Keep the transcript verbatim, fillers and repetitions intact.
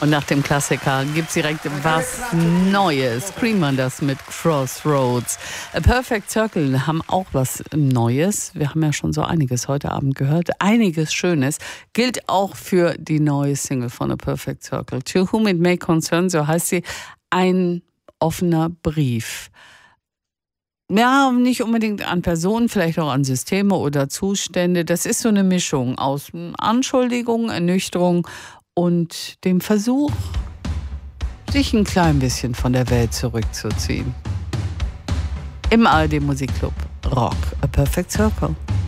Und nach dem Klassiker gibt's direkt was Neues. Screamer das mit Crossroads. A Perfect Circle haben auch was Neues. Wir haben ja schon so einiges heute Abend gehört. Einiges Schönes. Gilt auch für die neue Single von A Perfect Circle. To Whom It May Concern, so heißt sie. Ein offener Brief. Ja, nicht unbedingt an Personen, vielleicht auch an Systeme oder Zustände. Das ist so eine Mischung aus Anschuldigung, Ernüchterung und dem Versuch, sich ein klein bisschen von der Welt zurückzuziehen. Im A R D Musikclub Rock, A Perfect Circle.